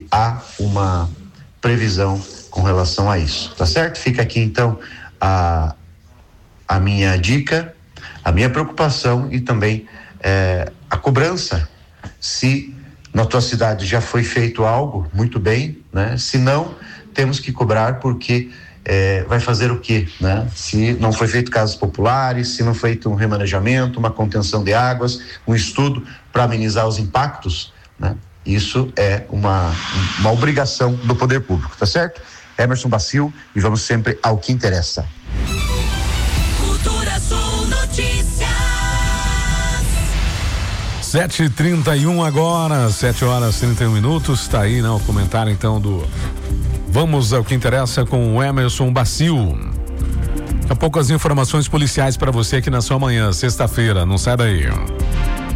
há uma previsão com relação a isso, tá certo? Fica aqui então a minha dica, a minha preocupação e também a cobrança. Se na tua cidade já foi feito algo, muito bem, né? Se não, temos que cobrar, porque vai fazer o quê, né? Se não foi feito casas populares, se não foi feito um remanejamento, uma contenção de águas, um estudo para amenizar os impactos, né? Isso é uma obrigação do poder público, tá certo? Emerson Bacil, e vamos sempre ao que interessa. Cultura Sul Notícias. 7h31 agora, 7h31. Tá aí, né? O comentário então do Vamos ao que interessa com o Emerson Bacil. Daqui a pouco as informações policiais para você aqui na sua manhã, sexta-feira. Não sai daí.